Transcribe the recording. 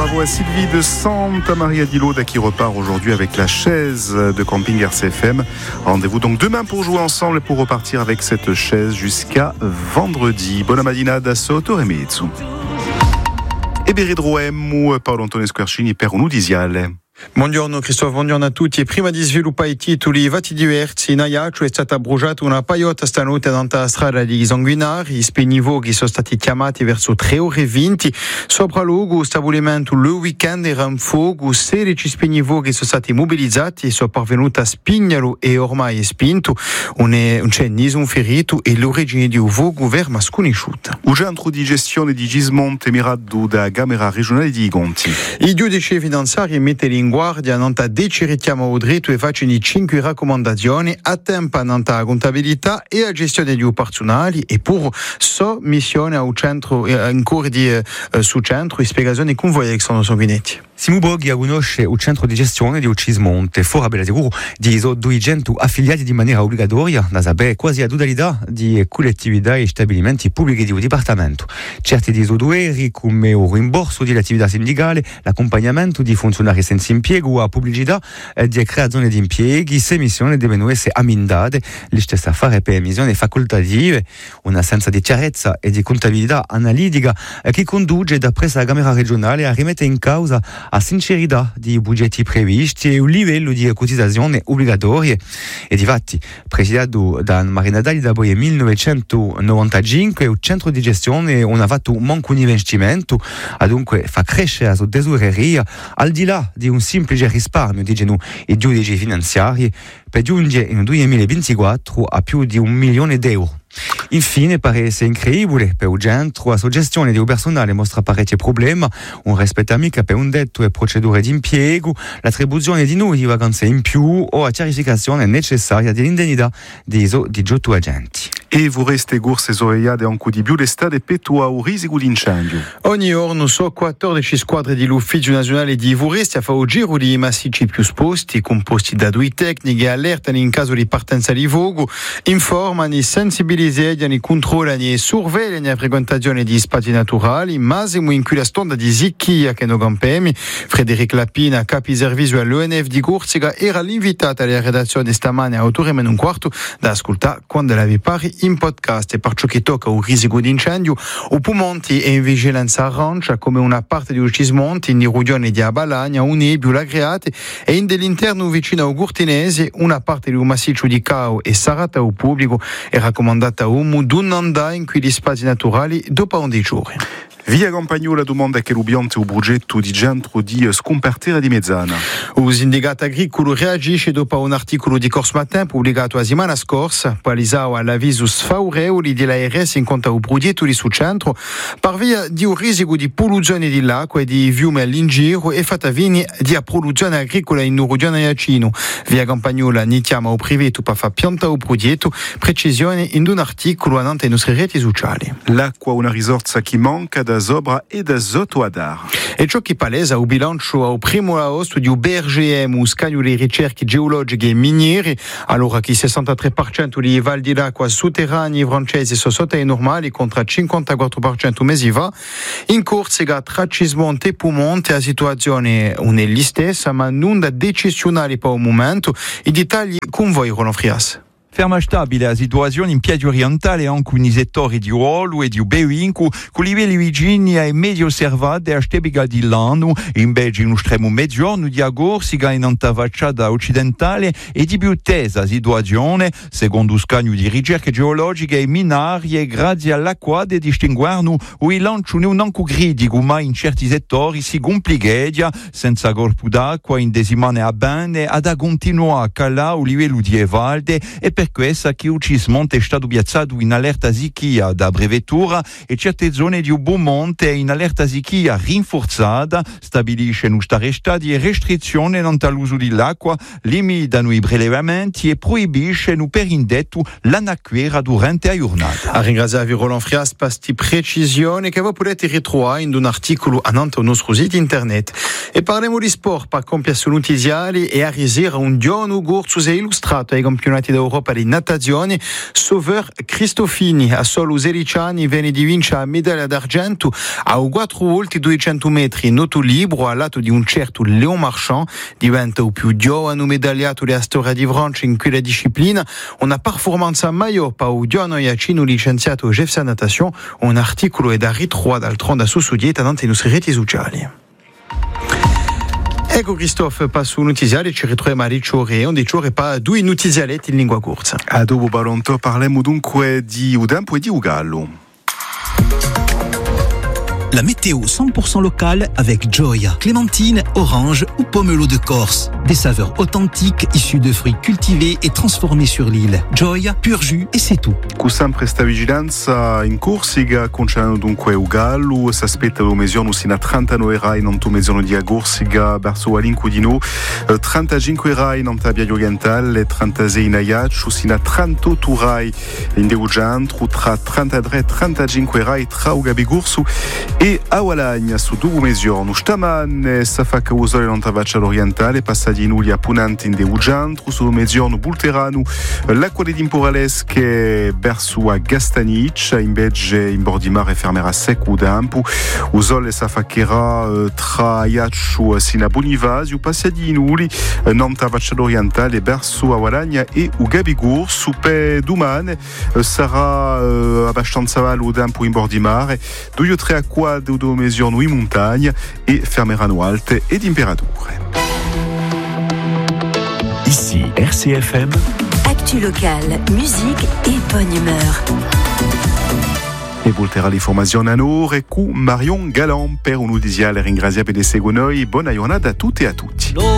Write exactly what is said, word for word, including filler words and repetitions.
Bravo à Sylvie de Santa Maria di Loda qui repart aujourd'hui avec la chaise de camping R C F M. Rendez-vous donc demain pour jouer ensemble et pour repartir avec cette chaise jusqu'à vendredi. Buona mattinata, sotto remezzo. E beridroemmo Paolo Antonio Squarcini per un'udisiale. Buongiorno Christophe, buongiorno a tutti. Prima di sviluppare i titoli vati diversi, in Ajaccio è stata bruciata una paiotta stanotte davanti alla strada di Sanguinari. I spegnifuochi sono stati chiamati verso tre ore e venti. Sopra luogo stabilimento il weekend era un fuoco, sedici spegnifuochi sono stati mobilizzati, sono parvenuti a spignerlo e ormai è spinto. Non, è, non c'è nessun ferito e l'origine di un fuoco verma sconosciuta. Un centro di gestione di Gismonte mirato da Camera regionale di Gonti. I giudici finanziari mettono in guardia nanta deceritiamo o dritto e facciano cinque raccomandazioni a tempo nanta contabilità e a gestione di personali e pur so missione al centro in corso di eh, su centro e spiegazioni con voi Alexandro Sanguinetti. Siamo Boghi a conoscere il centro di gestione di Cismonte, fora bella sicuro di duecento affiliati di maniera obbligatoria da sapere quasi a totalità di collettività e stabilimenti pubblici di un dipartimento. Certi di doveri come il rimborso dell'attività sindicale, l'accompagnamento di funzionari senza impiego, la pubblicità di creazione di impieghi, se missioni devono essere ammendate, le stesse affari per missioni facoltative, un'assenza di chiarezza e di contabilità analitica che conduce da presso la Camera regionale a rimettere in causa a sincerità di budgeti previsti e un livello di cotizazione obbligatorie. E difatti, presidiato da Marina Dali da poi millenovecentonovantacinque, il centro di gestione non ha fatto manco un investimento, a dunque fa crescere la sua tesoreria al di là di un semplice risparmio, dicono i giudici finanziari, per giungere nel duemilaventiquattro a più di un milione di euro. Infine, pare essere incredibile per il centro, la sua gestione di personale mostra parecchi problemi, un rispetto amico per un detto e procedure di impiego, l'attribuzione di nuove vacanze in più o la chiarificazione necessaria dell'indennità di diciotto agenti. E vorreste gorse sorvegliate anche di più l'estate petto a un risico di incendio. Ogni giorno sono quattordici squadre dell'Ufficio Nazionale di Voresti a fare un giro di massicci più esposti, composti da due tecniche, allertano in caso di partenza di fuoco, informano, sensibilizzano, controllano e sorvegliano la frequentazione di spazi naturali, massimo in cui la stonda di Zicchia che non campemi. Frederic Lapina, capi servizio all'O N F di Corsica, era l'invitata alla redazione stamane a otto e meno un quarto da ascoltare quando la vi pari in podcast. E per ciò che tocca un risico di incendio, o Pumonti è in vigilanza arancia come una parte di Cismonte, in Rudione di Abalagna, un Ebbio, l'Agreate e in dell'interno vicino a Gurtinese, una parte di un massiccio di Cao e Sarata al pubblico è raccomandata a uomo d'un andare in cui gli spazi naturali dopo un dei giorni. Via Campagnola domanda che l'ubiante o progetto di centro di scompartire di Mezzana. Il sindacato agricolo reagisce dopo un articolo di Corso Matin pubblicato la settimana scorsa, palisato all'avviso sfavorevole dell'A R S in quanto al progetto di suo centro, per via di un risico di polluzione dell'acqua e di fiume all'ingiro e fatta vini di produzione agricola in Urugiana Iacino. Via Campagnola ne chiama o privato per far pianta o progetto, precisione in un articolo annante ai nostre reti sociali. L'acqua è una risorsa che manca da Zobra e da Zotoadar. E ciò che palesa il bilancio al primo agosto di U B R G M, scaglio le ricerche geologiche e miniere, allora che il sessantatré per cento di val di l'acqua sotterranei francesi sono sotto ai normali contro il cinquantaquattro per cento mesi fa. In Corsica, tra Cismonte e Pumonte, la situazione non è la stessa, ma non da decisionale per il momento. I dettagli con voi, Roland Frias. Ferma stabile la situazione in piedi orientale anche in settori di Olu e di Ubewincu, con livelli vicini ai medio osservati a stebiga di Lano, invece in un estremo mezzogiorno di Agorsica in antavacciata occidentale e di più tesa la situazione, secondo un scagno di ricerche geologiche e minarie, grazie all'acqua di distinguerno o il lancio non anche critico, ma in certi settori si complica, senza corpo d'acqua in desimane a bene, ad a continuare a calare il livello di Evalde e per questa che il Cismonte è stato piazzato in allerta siccità da brevettura e certe zone di Beaumonte in allerta siccità rinforzata, stabilisce in stare stati e restrizioni all'uso dell'acqua, limitano i prelevamenti e proibisce per indetto l'anacquera durante la giornata. A ringraziarvi Roland Frias per queste precisioni che voi potete ritrovare in un articolo annante al nostro sito internet. E parliamo di sport, per compiasso notiziali e a risera un giorno corso è illustrato ai campionati d'Europa di natazione. Sauveur Cristofini, a solo sedici anni, viene di vincere la medaglia d'argento a quattro volte duecento metri nuoto libero al lato di un certo Léon Marchand. Diventa il più giovane medagliato della storia di Francia in quella disciplina. Una performance maggiore per il giovane iacino licenziato G F S Natation. Un articolo è da ritrovato d'altronde su su dieta davanti ai nostri reti sociali. Ecco Christophe, passo un notiziale, ci ritroviamo a Ricciore, on dice pa due notizialetti in lingua corsa. A dopo Baronto parliamo dunque di Udampo e di Ugallo. La météo cent pour cent locale avec Joy. Clémentine, orange ou pomelo de Corse. Des saveurs authentiques issues de fruits cultivés et transformés sur l'île. Joy, pur jus et c'est tout. Con sempre sta vigilanza in Corsica, conciano dunque Ugallo, si aspetta lo mezzogiorno sino a trentanove rai in to mezzogiorno di Corsica verso Alincudino, trentacinque rai in Tabia Orientale, trentasei in Ajaccio, sino a trentotto rai in Deugentro, tra trentatré e trentacinque rai tra Ugabigursu e a Walagna su due mezzogiorno. Stamane sa fa che usare non Tabaccia orientale, passati in Ulia Punante in Deugentro, su mezzogiorno Bulterano, l'acqua di Timporalesche verso a Gastanic, invece in Bordimare fermerà secco Udampo, o sole sa fa che era tra Ajaccio sino a Bonivasio, passati in Uli non Tabaccia orientale verso a Walagna e Ugabigur, su pe domani sarà uh, abbastanza vale Udampo in Bordimare, due o tre acqua de due mezzogiorno in montagna e fermeranno alte e temperature. Ici R C F M. Actu locale, musique et bonne humeur. E volterà l'informazione a noi con Marion Galan per un udisiale ringraziabile seguo noi. Buona giornata a tutte e a tutti.